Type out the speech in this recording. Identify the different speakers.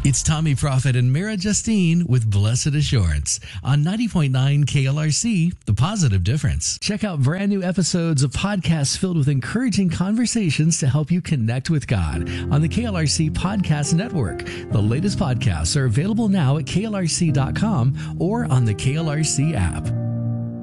Speaker 1: It's Tommy Prophet and Mara Justine with Blessed Assurance on 90.9 KLRC, The Positive Difference. Check out brand new episodes of podcasts filled with encouraging conversations to help you connect with God on the KLRC Podcast Network. The latest podcasts are available now at klrc.com or on the KLRC app.